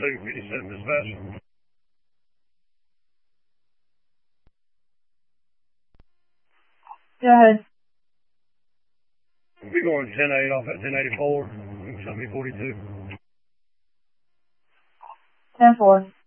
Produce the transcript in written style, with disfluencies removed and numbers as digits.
257 dispatch. Go ahead. We're going 10-8 off at 1084. It's going to be 42. 10-4.